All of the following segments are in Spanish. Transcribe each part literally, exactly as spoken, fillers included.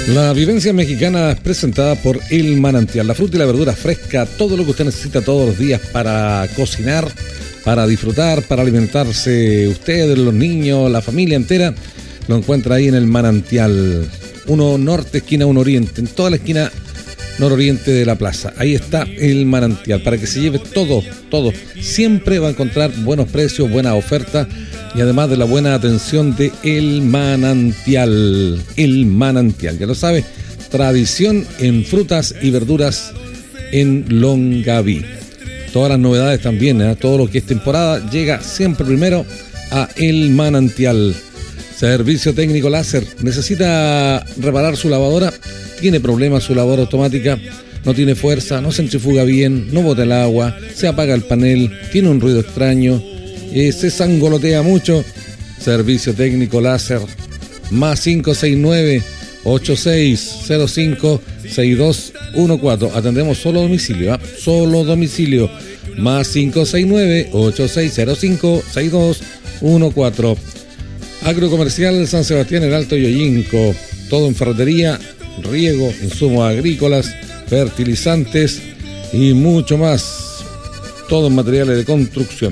La vivencia mexicana es presentada por El Manantial, la fruta y la verdura fresca, todo lo que usted necesita todos los días para cocinar, para disfrutar, para alimentarse usted, los niños, la familia entera, lo encuentra ahí en El Manantial. Uno norte, esquina uno oriente, en toda la esquina nororiente de la plaza. Ahí está El Manantial, para que se lleve todo, todo. Siempre va a encontrar buenos precios, buena oferta y además de la buena atención de El Manantial. El Manantial, ya lo sabe, tradición en frutas y verduras en Longaví. Todas las novedades también, ¿eh? Todo lo que es temporada llega siempre primero a El Manantial. Servicio técnico láser. ¿Necesita reparar su lavadora? ¿Tiene problemas su lavadora automática? No tiene fuerza, no se centrifuga bien, no bota el agua, se apaga el panel, tiene un ruido extraño, eh, se sangolotea mucho. Servicio técnico láser. Más cinco seis nueve, ocho seis cero cinco, seis dos uno cuatro. Atendemos solo domicilio, ¿eh? Solo domicilio. Más cinco seis nueve, ocho seis cero cinco, seis dos uno cuatro. Agrocomercial San Sebastián, el Alto Yoyinco. Todo en ferretería, riego, insumos agrícolas, fertilizantes y mucho más. Todo en materiales de construcción.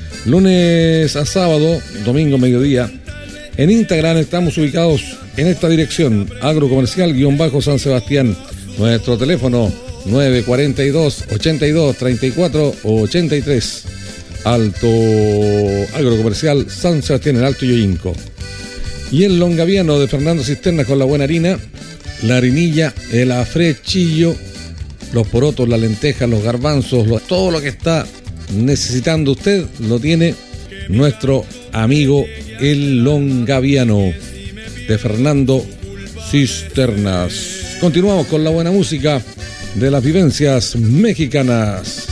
Lunes a sábado, domingo mediodía. En Instagram estamos ubicados en esta dirección, agrocomercial-San Sebastián. Nuestro teléfono nueve cuatro dos, ochenta y dos, treinta y cuatro, ochenta y tres. Alto Agrocomercial San Sebastián, el Alto Yoyinco. Y el longaviano de Fernando Cisterna con la buena harina, la harinilla, el afrechillo, los porotos, las lentejas, los garbanzos, lo, todo lo que está necesitando usted lo tiene nuestro amigo el longaviano de Fernando Cisternas. Continuamos con la buena música de las vivencias mexicanas.